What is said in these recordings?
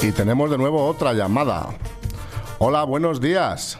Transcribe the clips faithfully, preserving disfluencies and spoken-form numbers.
Y tenemos de nuevo otra llamada. Hola, buenos días.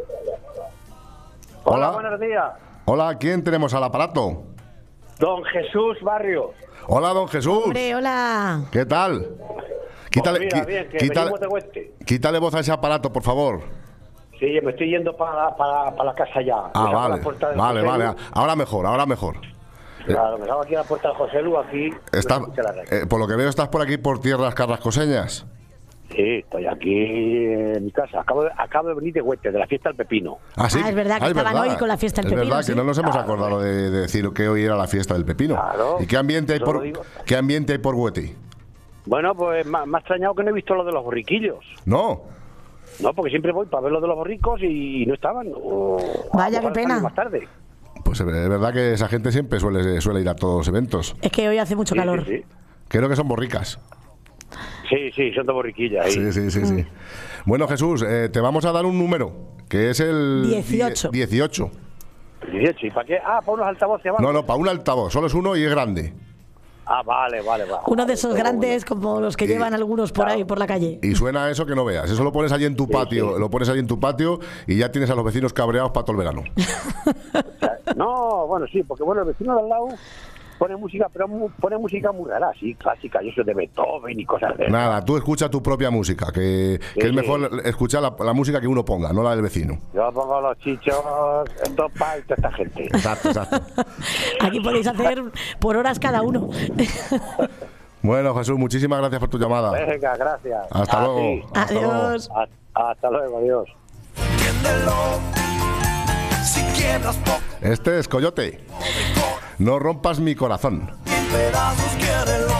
Hola, Hola, buenos días. Hola, ¿quién tenemos al aparato? Don Jesús Barrios. Hola, don Jesús. Hombre, hola. ¿Qué tal? Quítale, Pues mira, qui- bien, que quítale, venimos de Hueste. quítale voz a ese aparato, por favor. Sí, me estoy yendo para, para, para la casa ya. Ah, Me saco vale, la puerta del vale, José vale. Lu. Ahora mejor, ahora mejor. Claro, me salgo aquí a la puerta del José Lu, aquí. Está, me escucha la radio. eh, por lo que veo, estás por aquí por tierras carrascoseñas. Sí, estoy aquí en mi casa. Acabo de, acabo de venir de Hueste, de la fiesta del pepino. Ah, sí. Ah, es verdad que Ah, estaban hoy con la fiesta del es pepino, verdad que sí. no nos hemos Claro, acordado de, de decir que hoy era la fiesta del pepino. Claro, ¿Y qué ambiente hay eso por lo digo. qué ambiente hay por Huete? Bueno, pues me, me ha extrañado que no he visto lo de los borriquillos. No. No, porque siempre voy para ver lo de los borricos y no estaban. O, Vaya, a lo mejor qué pena. salen más tarde. Pues es verdad que esa gente siempre suele suele ir a todos los eventos. Es que hoy hace mucho Sí, calor. sí, sí. Creo que son borricas. Sí, sí, son de borriquillas. ahí. Sí, sí, sí, sí. Bueno, Jesús, eh, te vamos a dar un número, que es el dieciocho. die- dieciocho. dieciocho. ¿Y para qué? Ah, para unos altavoces abajo. No, no, para un altavoz, solo es uno y es grande. Ah, vale, vale, vale. Uno de esos Todo grandes como los que Y- llevan algunos por claro. ahí, por la calle. Y suena eso que no veas. Eso lo pones allí en tu Sí, patio, sí. lo pones allí en tu patio y ya tienes a los vecinos cabreados para todo el verano. bueno. No, bueno, sí, porque bueno, el vecino de al lado pone música, pero mu- pone música muy rara, sí, clásica, y eso de Beethoven y cosas de... Nada, tú escucha tu propia música, que, que Sí, es sí. mejor escuchar la, la música que uno ponga, no la del vecino. Yo pongo los chichos, estopa y toda esta gente. Exacto, exacto. Aquí podéis hacer por horas cada uno. Bueno, Jesús, muchísimas gracias por tu llamada. Venga, gracias. Hasta A luego. ti. Hasta luego. Adiós. Hasta, hasta luego, adiós. Entiéndelo, si quiebras poco Este es Coyote. No rompas mi corazón. en pedazos, quiérelo.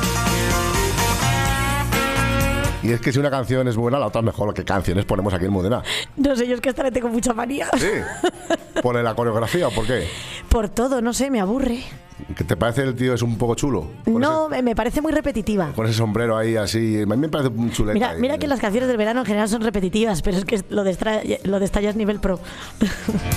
Y es que si una canción es buena, la otra es mejor. ¿Qué canciones ponemos aquí en Modena? No sé, yo es que estaré con mucha manía. Sí. ¿Por la coreografía o por qué? Por todo, no sé, me aburre. ¿Que te parece el tío es un poco chulo? Con No, me me parece muy repetitiva. Ese, con ese sombrero ahí así. A mí me parece un chuleta. Mira, ahí. mira que las canciones del verano en general son repetitivas, pero es que lo de esta, lo de esta ya es nivel pro.